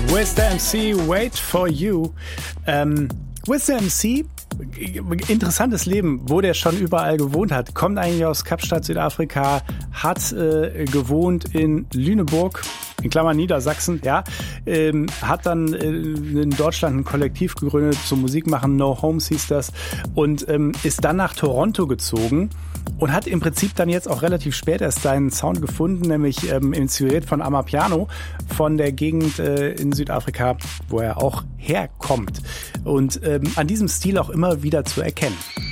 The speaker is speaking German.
With the MC, Wait for You. With the MC, interessantes Leben, wo der schon überall gewohnt hat. Kommt eigentlich aus Kapstadt, Südafrika, hat gewohnt in Lüneburg, in Klammern Niedersachsen, ja, hat dann in Deutschland ein Kollektiv gegründet zum Musikmachen, No Homes hieß das, und ist dann nach Toronto gezogen und hat im Prinzip dann jetzt auch relativ spät erst seinen Sound gefunden, nämlich inspiriert von Amapiano, von der Gegend in Südafrika, wo er auch herkommt. Und an diesem Stil auch immer wieder zu erkennen.